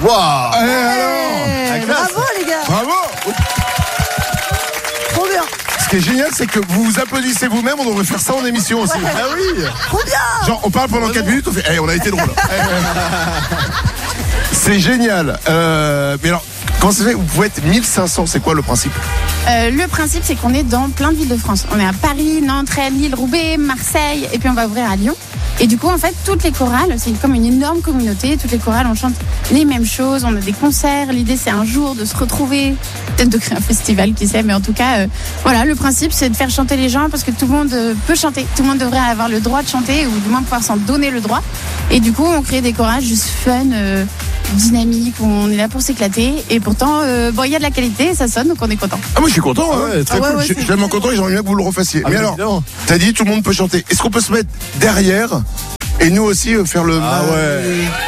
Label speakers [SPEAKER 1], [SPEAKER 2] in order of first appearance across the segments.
[SPEAKER 1] Waouh.
[SPEAKER 2] Bravo les gars.
[SPEAKER 3] Bravo.
[SPEAKER 2] Trop bien.
[SPEAKER 3] Ce qui est génial, c'est que vous vous applaudissez vous-même, on devrait faire ça en émission aussi.
[SPEAKER 2] Ouais.
[SPEAKER 3] Ah oui.
[SPEAKER 2] Trop bien.
[SPEAKER 3] Genre, on parle pendant 4 minutes, on fait, on a été drôle. C'est génial. Mais alors, comment ça fait, vous pouvez être 1500, c'est quoi le principe?
[SPEAKER 4] Le principe, c'est qu'on est dans plein de villes de France. On est à Paris, Nantes, Rennes, Lille, Roubaix, Marseille, et puis on va ouvrir à Lyon. Et du coup, en fait, toutes les chorales, c'est comme une énorme communauté. Toutes les chorales, on chante les mêmes choses. On a des concerts. L'idée, c'est un jour de se retrouver, peut-être de créer un festival, qui sait. Mais en tout cas, voilà, le principe, c'est de faire chanter les gens parce que tout le monde peut chanter. Tout le monde devrait avoir le droit de chanter ou du moins pouvoir s'en donner le droit. Et du coup, on crée des chorales juste fun, dynamiques, où on est là pour s'éclater. Et pourtant, il y a de la qualité, ça sonne, donc on est content.
[SPEAKER 3] Ah, moi, je suis content.
[SPEAKER 1] Très
[SPEAKER 2] cool.
[SPEAKER 3] Je suis tellement content et j'aimerais bien que vous le refassiez.
[SPEAKER 1] Ah,
[SPEAKER 3] mais alors,
[SPEAKER 1] évidemment.
[SPEAKER 3] t'as dit tout le monde peut chanter. Est-ce qu'on peut se mettre derrière et nous aussi faire le...
[SPEAKER 1] Ah ouais.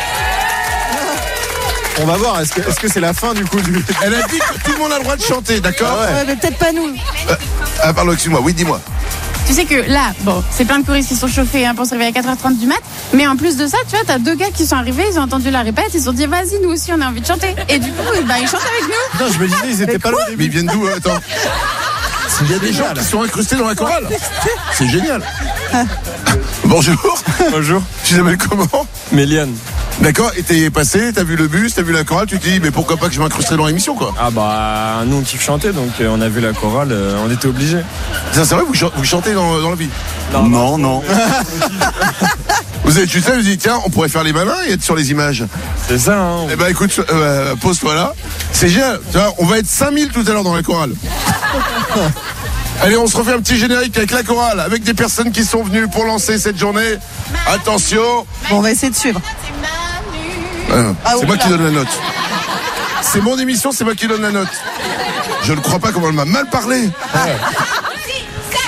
[SPEAKER 1] On va voir, est-ce que c'est la fin du coup du...
[SPEAKER 3] Elle a dit que tout le monde a le droit de chanter, d'accord?
[SPEAKER 1] Ah ouais.
[SPEAKER 2] Ouais, mais peut-être pas nous.
[SPEAKER 3] Pardon, excuse-moi. Oui, dis-moi.
[SPEAKER 4] Tu sais que là, c'est plein de choristes qui sont chauffés pour se réveiller à 4h30 du mat. Mais en plus de ça, tu vois, t'as 2 gars qui sont arrivés, ils ont entendu la répète, ils se sont dit, vas-y, nous aussi, on a envie de chanter. Et du coup, ils chantent avec nous.
[SPEAKER 1] Non, je me disais, ils étaient pas là au
[SPEAKER 3] Mais
[SPEAKER 1] début.
[SPEAKER 3] ils viennent d'où? Attends. Il y a des gens qui sont incrustés dans la chorale. C'est génial. Bonjour.
[SPEAKER 1] Bonjour.
[SPEAKER 3] Tu t'appelles comment?
[SPEAKER 1] Méliane.
[SPEAKER 3] D'accord, et t'es passé, t'as vu le bus, t'as vu la chorale, tu te dis mais pourquoi pas que je m'incrusterais dans l'émission quoi.
[SPEAKER 1] Ah bah, nous on kiffe chanter, donc on a vu la chorale, on était obligés.
[SPEAKER 3] Ça c'est vrai, vous chantez dans la vie?
[SPEAKER 1] Non.
[SPEAKER 3] Vous avez, tu sais, vous dites tiens, on pourrait faire les malins et être sur les images.
[SPEAKER 1] C'est ça, hein.
[SPEAKER 3] Eh ben écoute, pose-toi là. C'est génial, tu vois, on va être 5000 tout à l'heure dans la chorale. Allez, on se refait un petit générique avec la chorale, avec des personnes qui sont venues pour lancer cette journée. Attention.
[SPEAKER 2] Bon, on va essayer de suivre.
[SPEAKER 3] C'est moi qui donne la note. C'est mon émission, c'est moi qui donne la note. Je ne crois pas comment elle m'a mal parlé.